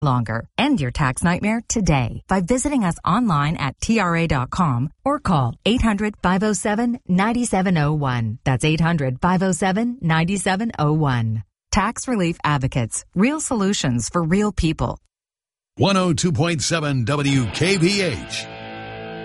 longer. End your tax nightmare today by visiting us online at TRA.com or call 800-507-9701. That's 800-507-9701. Tax Relief Advocates. Real solutions for real people. 102.7 WKVH.